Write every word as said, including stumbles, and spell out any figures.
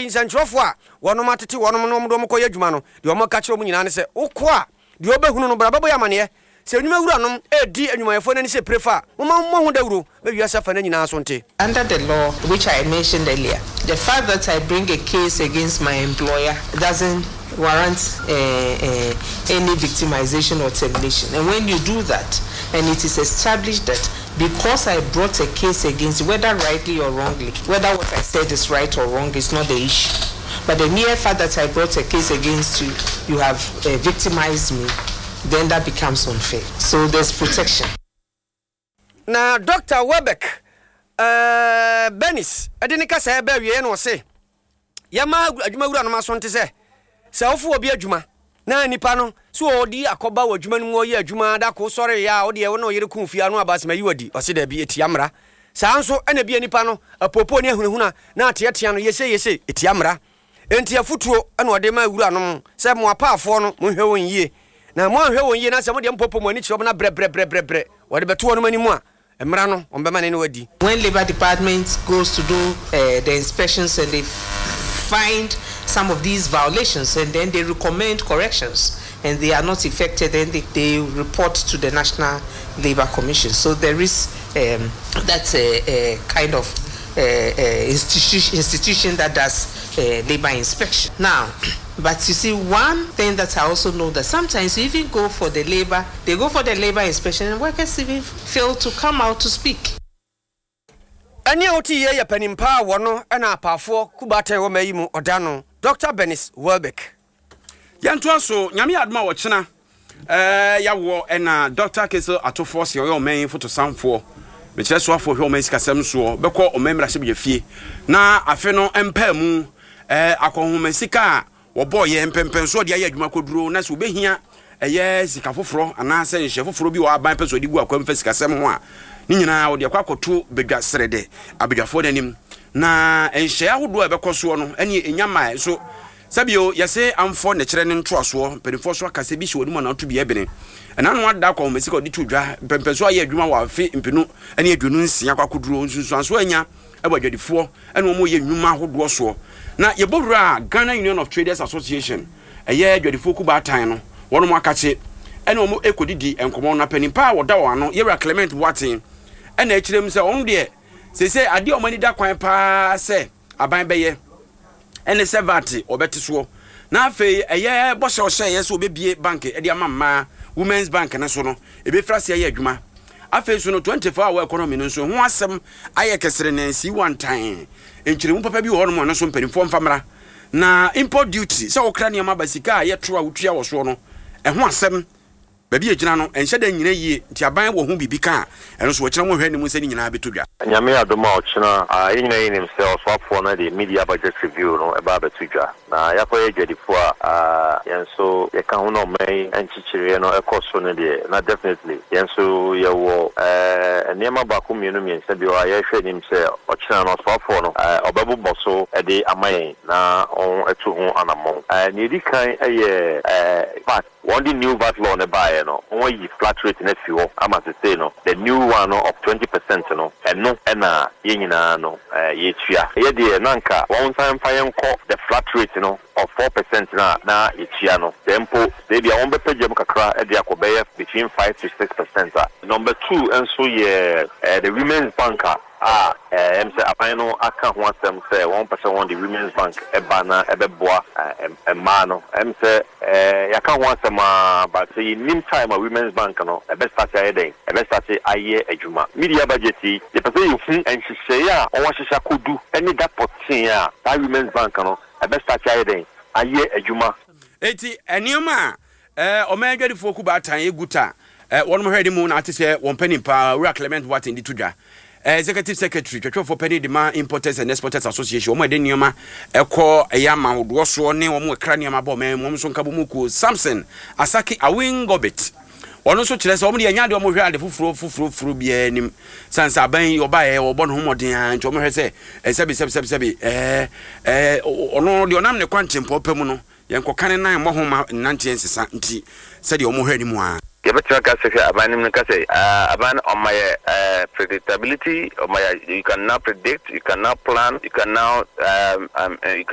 afei nsantrofo a wono matete wono no mdo mkoye adwuma no de omo ka kire mu nyina ne se ukọ a de obehunu no brababo ya mane se nwuma wura no edi anwumayefo nani se prefa moma mo ho dawuro be wiasa fa na nyina so nte. Under the law which I mentioned earlier, the fact that I bring a case against my employer doesn't warrant uh, uh, any victimization or termination. And when you do that, and it is established that because I brought a case against you, whether rightly or wrongly, whether what I said is right or wrong is not the issue. But the mere fact that I brought a case against you, you have uh, victimized me, then that becomes unfair. So there's protection. Now, Doctor Webeck, uh, Benis, I didn't cast a baby and was say, Yama, Adjumagura, no son to say, Self will be a Juma. Na nipa no so odi akoba wadwuma no mo ye adwuma da ko sore ya odi e wono yere kunfia no abas ma yiwadi o se da bi etiamra saa nso ena bi nipa no apopo ne ahunahuna na ateatea no yese yese etiamra enti afutuo ena ode ma wura no se mo apaafo no mo hwe won yie na mo hwe won yie na se mo de mpopo mo ani kire na bre bre bre bre bre wode beto no mani mu a emra no on be ma ne ne wadi. When Labour Department goes to do uh, the inspections and they find some of these violations and then they recommend corrections and they are not effected, then they, they report to the National Labour Commission. So there is um, that's a, a kind of uh, uh, institution, institution that does uh, labour inspection. Now, but you see, one thing that I also know that sometimes you even go for the labour, they go for the labour inspection and workers even fail to come out to speak. Anya oti ye ya panimpa wono na apafo kubata wo mayimu odano Doctor Benis Welbeck. Yanto so nyame adoma wo chena eh ya wo na Doctor Kesel atofo se yo man photo samfo me kire so afo hwe o man sikasem so beko o man mra hye be fie na afe no empa mu eh akohoma sika wo boy ye empempen so de aye adwuma koduro na so behia eye sika foforo ana se nhye foforo bi wo aban peso de gu akwamfa sikasem ho a ni nyina wo de akwakoto bedwa serede abedwafo danim na enhye ahodo ebekoso no ene enyama so sabio yase amfo ne kire ne ntoaso penifo so akase bi hye wonum na to bi ebene ena no ada kwa mesika odi tudwa pempeso aye adwuma wa afi mpenu ene adwunu nsia kwakoduro nsunsu anso anya ebadwadifo ene wo mo ye nnwuma ahodo so na yebowura Ghana Union of Traders Association eye adwadifo ku ba tan no wono mo akache ene wo mo ekodidi enkomo na penimpa woda wo ano yewra Clement Watin ene akirem se on de se se ade o mani da kwan pa se aban beye ene se vati obeti so na afei eye bo se o se ye se obebie bank e de amamma Women's Bank na so no ebe frase ye adwuma afei so no twenty-four hour economy no so ho asem aye kesere na si one time enchire mu papa bi ho no no so mpanifo mfamra na import duty se okra ne ma basika ye to a wutua wo so no e ho asem baby ejina no enhye da nyina yie nti aban wo hu bibika eno so wo kira mo hwe ne mu sani nyina betodwa nyame adoma o kina a nyina yin himself so na the media budget review no eba betodwa na yakoye dwadifo a yenso ye ka hu no mai enchichire no ekoso no de na definitely yenso ye wo eh niema ba ku mienu mi nse bi o aye hwe nim se o kina no so no obabu boso e de amayen na on etu hu anamon eh ni di kan eye eh but one the new V A T law ne buy no when you flat rate in fuel ama to say no the new one no, of twenty percent no and no na ye nyina no eh ye tua ye de nanka one time fire call the flat rate no of four percent na na ye tua no tempo they be on be page mu kakra e de akobeye between five to six percent. Number two and so ye uh, the Women's Banker ah em say apano aka ho asem say one percent on the Women's Bank e bana e beboa e ma no em say eh yaka ho asem but say nim time a Women's Bank no e be start ayeden e be start aye adwuma media budget the person you hu en hihye a o wa hihya kodu any that potin a that Women's Bank no e be start ayeden aye adwuma eti enioma eh o ma adwadifo ku ba tan eguta eh wonu hwede mu na ate say won panimpa Ura Clement Watin di tudwa Executive Secretary Twetwe for Penny Demand Importers and Exporters Association omo de nioma ekọ eyama hodo so ne omo ekra nioma bo me omo so nkabo muku Samson Asaki Awingobit ono so kire se omo de anya de omo hwe ade fufuro fufuro fufuro bia nim sansa ban oba e obo no homoden an nti omo hwe se sebi sebi sebi sebi eh eh ono de onam ne kwanchempo pemu no yenko kan nan mo homa nante ensesa nti se de omo hwe ni mu a Gebetra kase abanim kase aban on my uh, predictability or my you can now predict, you can now plan, you can now um, um, you can